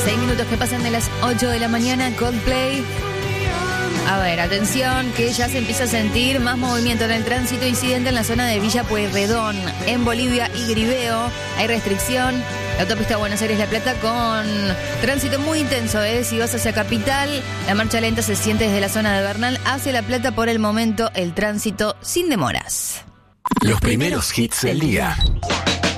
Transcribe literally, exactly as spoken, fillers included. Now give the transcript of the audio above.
Seis minutos que pasan de las ocho de la mañana, Coldplay. A ver, atención, que ya se empieza a sentir más movimiento en el tránsito. Incidente en la zona de Villa Pueyrredón, en Bolivia y Griveo. Hay restricción. La autopista Buenos Aires-La Plata con tránsito muy intenso, ¿eh? Si vas hacia Capital, la marcha lenta se siente desde la zona de Bernal hacia La Plata. Por el momento, el tránsito sin demoras. Los primeros hits del día.